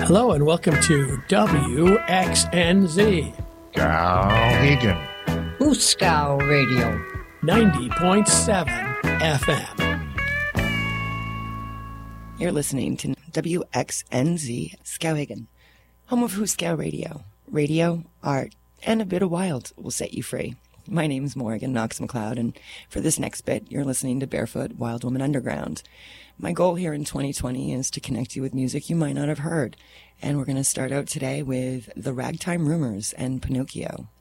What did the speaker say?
Hello and welcome to WXNZ Skowhegan. Ooskow Radio. 90.7 FM. You're listening to WXNZ Skowhegan, home of Ooskow Radio. Radio, art, and a bit of wild will set you free. My name's Morgan Knox McLeod, and for this next bit, you're listening to Barefoot Wild Woman Underground. My goal here in 2020 is to connect you with music you might not have heard, and we're going to start out today with The Ragtime Rumors and Pinocchio.